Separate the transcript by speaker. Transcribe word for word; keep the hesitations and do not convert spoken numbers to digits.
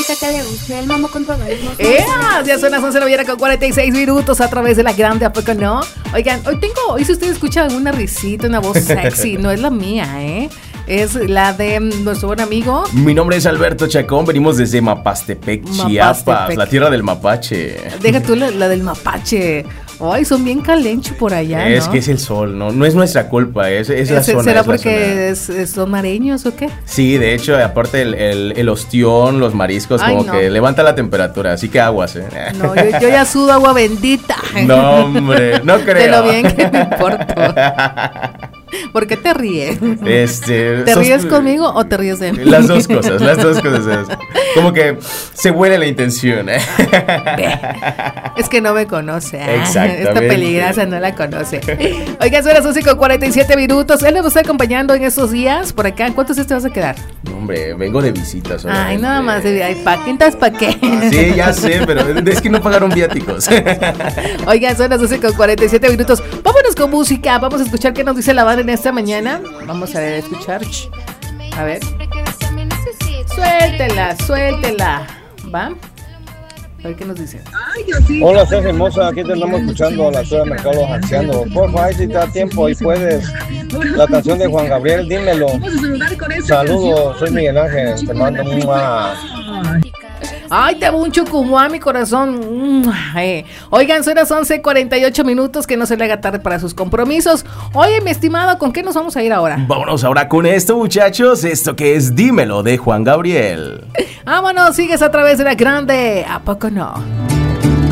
Speaker 1: música que le guste, el mambo con todo el mundo.
Speaker 2: ¡Eh! Ya son las once de la mañana con cuarenta y seis minutos a través de la grande, ¿a poco no? Oigan, hoy tengo, hoy si ustedes escuchan una risita, una voz sexy, no es la mía, ¿eh? Es la de nuestro buen amigo.
Speaker 3: Mi nombre es Alberto Chacón, venimos desde Mapastepec, Chiapas,
Speaker 2: Mapastepec.
Speaker 3: la tierra del mapache.
Speaker 2: Deja tú la, la del mapache. Ay, son bien calencho por allá,
Speaker 3: Es
Speaker 2: ¿no?
Speaker 3: que es el sol, ¿no? No es nuestra culpa, es, es la
Speaker 2: ¿Es-
Speaker 3: zona.
Speaker 2: ¿Será
Speaker 3: es la
Speaker 2: porque
Speaker 3: zona.
Speaker 2: es- es- son mareños o qué?
Speaker 3: Sí, de hecho, aparte el, el, el ostión, los mariscos,
Speaker 2: Ay,
Speaker 3: como
Speaker 2: no.
Speaker 3: que levanta la temperatura, así que aguas, ¿eh?
Speaker 2: No, yo, yo ya sudo agua bendita.
Speaker 3: No, hombre, no creo.
Speaker 2: De lo bien que me importo. ¿Por qué te ríes?
Speaker 3: Este,
Speaker 2: ¿Te
Speaker 3: sos-
Speaker 2: ríes conmigo o te ríes de mí?
Speaker 3: Las dos cosas, las dos cosas. Como que se huele la intención, ¿eh?
Speaker 2: Es que no me conoce. ah.
Speaker 3: Exactamente.
Speaker 2: Esta peligrosa no la conoce. Oigan, son las once con cuarenta y siete minutos. Él nos está acompañando en estos días por acá. ¿Cuántos días te vas a quedar?
Speaker 3: No, hombre, vengo de visita
Speaker 2: Ay,
Speaker 3: solamente.
Speaker 2: nada más. Ay, ¿pa' qué? Entonces, ¿pa' qué?
Speaker 3: Sí, ya sé, pero es que no pagaron viáticos.
Speaker 2: Oigan, son las doce con cuarenta y siete minutos. Vámonos con música. Vamos a escuchar qué nos dice la banda en esta mañana. Vamos a escuchar. A ver. Suéltela, suéltela. ¿Va? A ver qué nos dice.
Speaker 4: Hola, soy hermosa, aquí te estamos escuchando a la ciudad de Mercado Anciano. Porfa, ahí si te da tiempo y puedes. La canción de Juan Gabriel, dímelo. Saludos, soy Miguel Ángel, te mando un mua.
Speaker 2: Ay, te hago un chucumua a mi corazón. Mm, ay. Oigan, son las once cuarenta y ocho minutos, que no se le haga tarde para sus compromisos. Oye, mi estimado, ¿con qué nos vamos a ir ahora?
Speaker 3: Vámonos ahora con esto, muchachos. Esto que es Dímelo de Juan Gabriel.
Speaker 2: Vámonos, sigues a través de la grande. ¿A poco no?